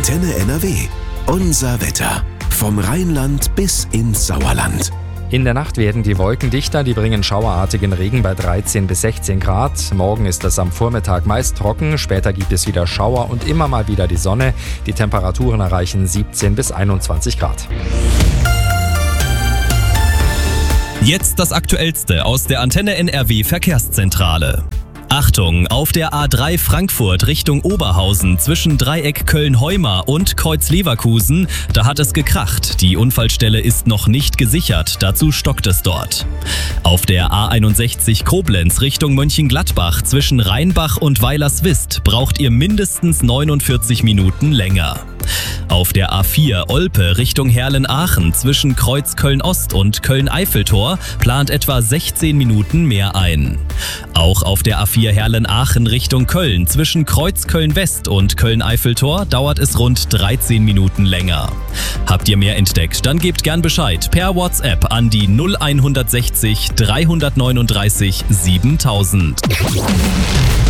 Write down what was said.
Antenne NRW. Unser Wetter. Vom Rheinland bis ins Sauerland. In der Nacht werden die Wolken dichter, die bringen schauerartigen Regen bei 13 bis 16 Grad. Morgen ist es am Vormittag meist trocken, später gibt es wieder Schauer und immer mal wieder die Sonne. Die Temperaturen erreichen 17 bis 21 Grad. Jetzt das Aktuellste aus der Antenne NRW Verkehrszentrale. Achtung, auf der A3 Frankfurt Richtung Oberhausen zwischen Dreieck Köln-Heumar und Kreuz-Leverkusen, da hat es gekracht. Die Unfallstelle ist noch nicht gesichert, dazu stockt es dort. Auf der A61 Koblenz Richtung Mönchengladbach zwischen Rheinbach und Weilerswist braucht ihr mindestens 49 Minuten länger. Auf der A4 Olpe Richtung Herlen-Aachen zwischen Kreuz Köln-Ost und Köln-Eiffeltor plant etwa 16 Minuten mehr ein. Auch auf der A4 Herlen-Aachen Richtung Köln zwischen Kreuz Köln-West und Köln-Eiffeltor dauert es rund 13 Minuten länger. Habt ihr mehr entdeckt? Dann gebt gern Bescheid per WhatsApp an die 0160 339 7000.